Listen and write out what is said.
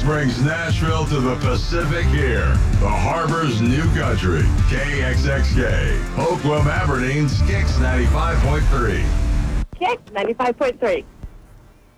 brings Nashville to the Pacific here. The Harbor's new country. KXXK. Oakland, Aberdeen's Kicks 95.3. Kicks 95.3.